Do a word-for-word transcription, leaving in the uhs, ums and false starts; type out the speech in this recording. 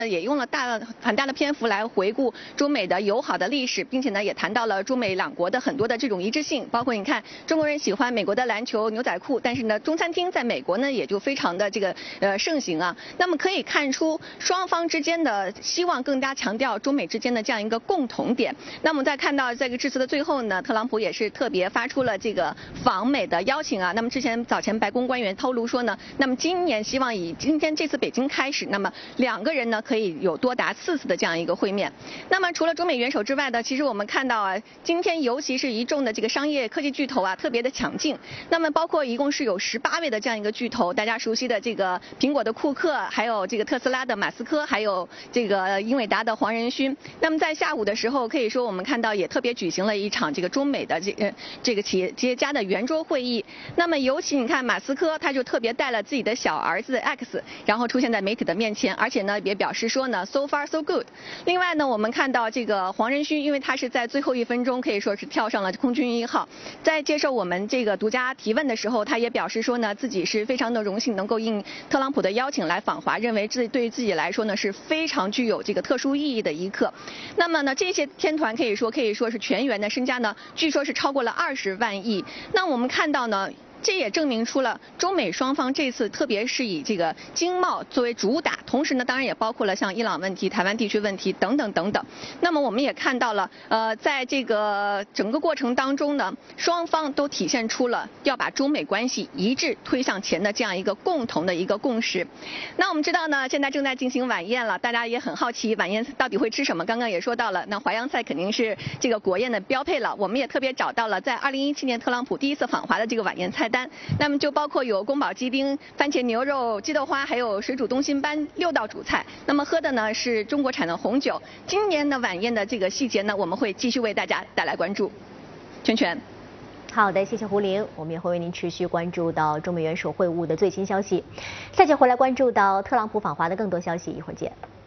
也用了大很大的篇幅来回顾中美的友好的历史，并且呢也谈到了中美两国的很多的这种一致性，包括你看中国人喜欢美国的篮球牛仔裤，但是呢中餐厅在美国呢也就非常的这个呃盛行啊。那么可以看出双方之间的希望更加强调中美之间的这样一个共同点。那么再看到这个致辞的最后呢，特朗普也是特别发出了这个访美的邀请啊。那么之前早前白宫官员透露说呢，那么今年希望以今天这次北京开始，那么两个人呢可以有多达四次的这样一个会面。那么除了中美元首之外呢，其实我们看到啊，今天尤其是一众的这个商业科技巨头啊，特别的抢镜。那么包括一共是有十八位的这样一个巨头，大家熟悉的这个苹果的库克，还有这个特斯拉的马斯克，还有这个英伟达的黄仁勋。那么在下午的时候，可以说我们看到也特别举行了一场这个中美的这呃这个企业企业家的圆桌会议。那么尤其你看马斯克，他就特别带了自己的小儿子 X， 然后出现在媒体的面前，而且呢也表示说呢 so far so good。另外呢，我们看到这个黄仁勋，因为他是在最后一分钟可以说是跳上了空军一号，在接受我们这个独家提问的时候，他也表示说呢自己是非常的荣幸能够应特朗普的邀请来访华，认为这对于自己来说呢是非常具有这个特殊意义的一刻。那么呢，这些天团可以说可以说是全员的身家呢，据说是超过了二十万亿。那我们看到呢，这也证明出了中美双方这次特别是以这个经贸作为主打，同时呢，当然也包括了像伊朗问题、台湾地区问题等等等等。那么我们也看到了，呃，在这个整个过程当中呢，双方都体现出了要把中美关系一致推向前的这样一个共同的一个共识。那我们知道呢，现在正在进行晚宴了，大家也很好奇晚宴到底会吃什么。刚刚也说到了，那淮扬菜肯定是这个国宴的标配了。我们也特别找到了在二零一七年特朗普第一次访华的这个晚宴菜单。那么就包括有宫保鸡丁、番茄牛肉、鸡豆花，还有水煮东星斑六道主菜。那么喝的呢是中国产的红酒。今年的晚宴的这个细节呢，我们会继续为大家带来关注。圈圈。 好的，谢谢胡玲，我们也会为您持续关注到中美元首会晤的最新消息。下节回来关注到特朗普访华的更多消息，一会儿见。